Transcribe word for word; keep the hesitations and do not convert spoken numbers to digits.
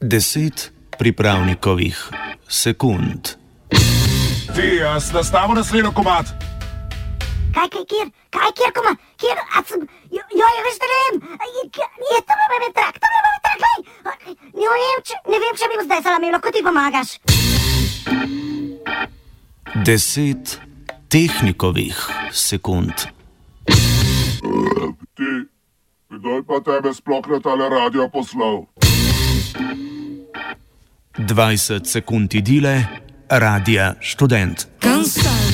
Deset pripravnikovih sekund. Ti, jaz nastavo naslednjo komad. Kaj, kaj, kjer, kaj, kjer, koma, kjer, a sem, jo, jo, je veš, da ne vem, je to me me trak, to me me trak, lej, ne vem, če, ne vem, če bi zdaj salamelo, ko ti pomagaš. Deset tehnikovih sekund. Ti, kdaj pa tebe sploh na tale radio poslal? Dvajset sekund idile, Radia Študent. Canção